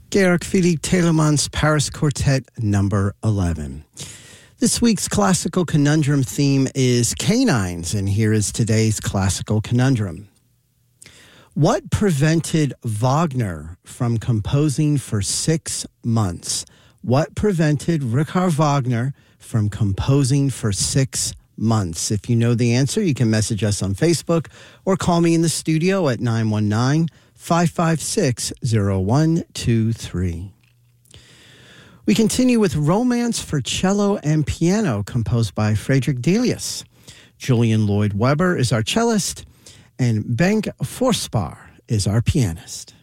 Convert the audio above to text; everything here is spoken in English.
Georg Philipp Telemann's Paris Quartet number 11. This week's classical conundrum theme is canines, and here is today's classical conundrum. What prevented Wagner from composing for 6 months? What prevented Richard Wagner from composing for 6 months? If you know the answer, you can message us on Facebook or call me in the studio at 919-556-0123. We continue with Romance for Cello and Piano, composed by Friedrich Delius. Julian Lloyd Webber is our cellist, and Bengt Forsberg is our pianist.